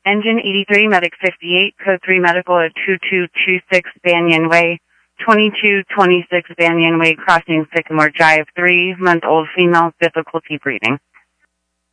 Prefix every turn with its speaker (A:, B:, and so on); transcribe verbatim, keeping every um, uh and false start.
A: Engine eighty-three, Medic fifty-eight, Code three Medical at two two two six Banyan Way, twenty-two twenty-six Banyan Way, crossing Sycamore Drive, three-month-old female, difficulty breathing.